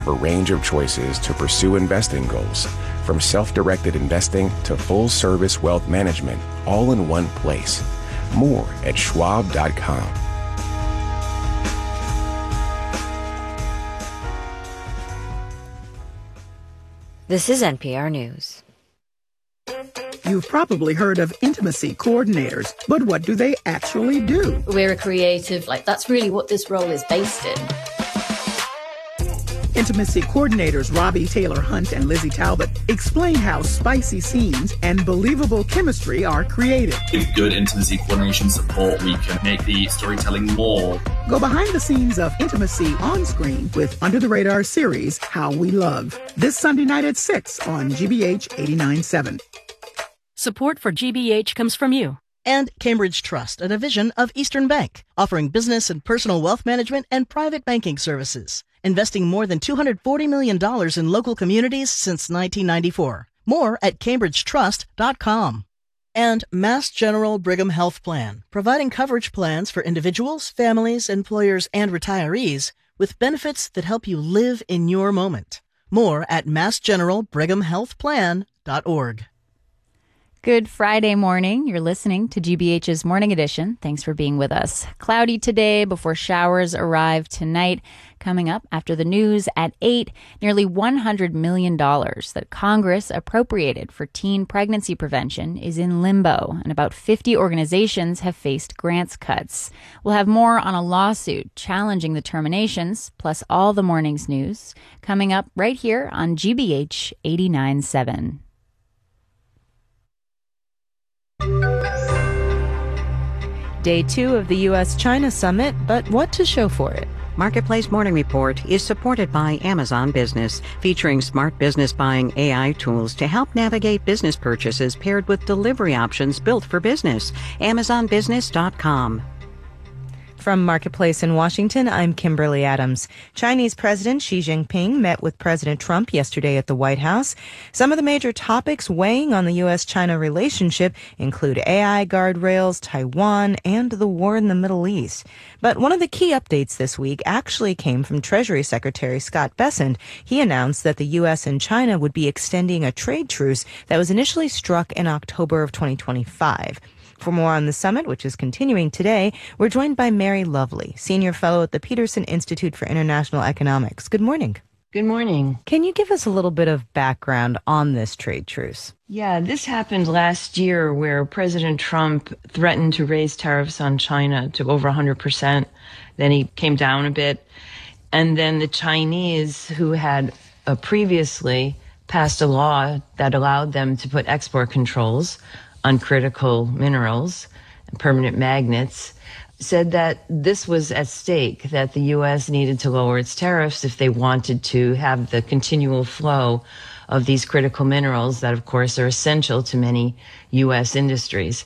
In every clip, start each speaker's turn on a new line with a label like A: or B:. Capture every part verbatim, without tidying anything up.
A: A range of choices to pursue investing goals, from self-directed investing to full-service wealth management, all in one place. More at schwab dot com.
B: This is N P R News.
C: You've probably heard of intimacy coordinators, but what do they actually do?
D: We're a creative, like that's really what this role is based in.
C: Intimacy coordinators Robbie Taylor Hunt and Lizzie Talbot explain how spicy scenes and believable chemistry are created.
E: With good intimacy coordination support, we can make the storytelling more.
C: Go behind the scenes of intimacy on screen with Under the Radar series, How We Love. This Sunday night at six on G B H eighty-nine point seven.
F: Support for G B H comes from you.
G: And Cambridge Trust, a division of Eastern Bank, offering business and personal wealth management and private banking services. Investing more than two hundred forty million dollars in local communities since nineteen ninety-four. More at cambridge trust dot com. And Mass General Brigham Health Plan, providing coverage plans for individuals, families, employers, and retirees with benefits that help you live in your moment. More at mass general brigham health plan dot org.
H: Good Friday morning. You're listening to G B H's Morning Edition. Thanks for being with us. Cloudy today before showers arrive tonight. Coming up after the news at eight, nearly one hundred million dollars that Congress appropriated for teen pregnancy prevention is in limbo, and about fifty organizations have faced grants cuts. We'll have more on a lawsuit challenging the terminations, plus all the morning's news, coming up right here on G B H eighty-nine point seven.
I: Day two of the U S China Summit, but what to show for it?
J: Marketplace Morning Report is supported by Amazon Business, featuring smart business buying A I tools to help navigate business purchases paired with delivery options built for business. amazon business dot com.
I: From Marketplace in Washington, I'm Kimberly Adams. Chinese President Xi Jinping met with President Trump yesterday at the White House. Some of the major topics weighing on the U S China relationship include A I guardrails, Taiwan, and the war in the Middle East. But one of the key updates this week actually came from Treasury Secretary Scott Bessent. He announced that the U S and China would be extending a trade truce that was initially struck in October of twenty twenty-five. For more on the summit, which is continuing today, we're joined by Mary Lovely, Senior Fellow at the Peterson Institute for International Economics. Good morning.
K: Good morning.
I: Can you give us a little bit of background on this trade truce?
K: Yeah, this happened last year where President Trump threatened to raise tariffs on China to over one hundred percent. Then he came down a bit. And then the Chinese, who had uh, previously passed a law that allowed them to put export controls on critical minerals and permanent magnets, said that this was at stake, that the U S needed to lower its tariffs if they wanted to have the continual flow of these critical minerals that, of course, are essential to many U S industries.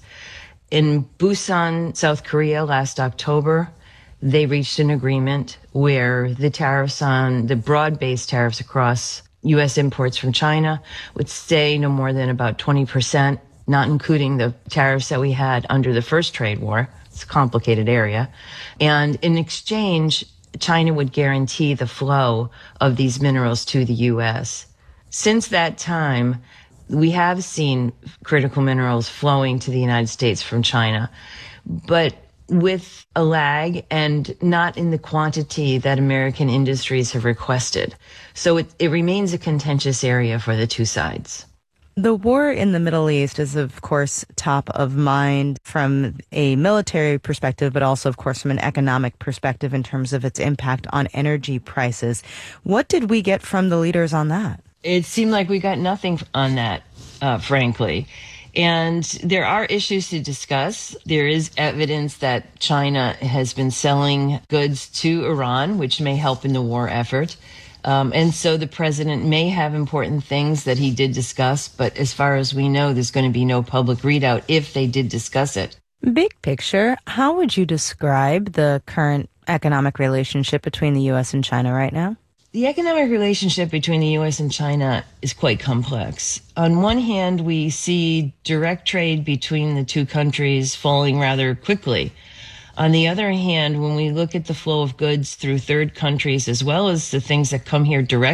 K: In Busan, South Korea, last October, they reached an agreement where the tariffs on the broad-based tariffs across U S imports from China would stay no more than about twenty percent, not including the tariffs that we had under the first trade war. It's a complicated area. And in exchange, China would guarantee the flow of these minerals to the U S. Since that time, we have seen critical minerals flowing to the United States from China, but with a lag and not in the quantity that American industries have requested. So it, it remains a contentious area for the two sides.
I: The war in the Middle East is, of course, top of mind from a military perspective, but also, of course, from an economic perspective in terms of its impact on energy prices. What did we get from the leaders on that?
K: It seemed like we got nothing on that, uh, frankly. And there are issues to discuss. There is evidence that China has been selling goods to Iran, which may help in the war effort. Um, and so the president may have important things that he did discuss, but as far as we know, there's going to be no public readout if they did discuss it.
I: Big picture, how would you describe the current economic relationship between the U S and China right now?
K: The economic relationship between the U S and China is quite complex. On one hand, we see direct trade between the two countries falling rather quickly. On the other hand, when we look at the flow of goods through third countries, as well as the things that come here directly,